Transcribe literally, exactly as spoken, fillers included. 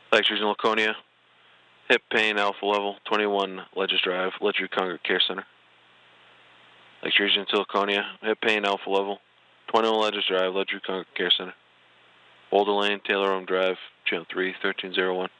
Lakes Region Laconia, hip pain alpha level, twenty-one Ledges Drive, Ledger Congregate Care Center. Lakes Region Laconia, hip pain alpha level, twenty-one Ledges Drive, Ledger Congregate Care Center. Boulder Lane, Taylor Home Drive, channel three, thirteen oh one.